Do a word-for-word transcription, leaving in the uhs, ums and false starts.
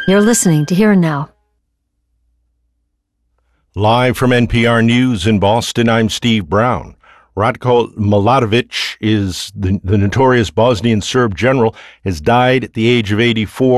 You're listening to Here and Now. Live from N P R News in Boston, I'm Steve Brown. Ratko Mladic is the, the notorious Bosnian Serb general, has died at the age of eighty-four.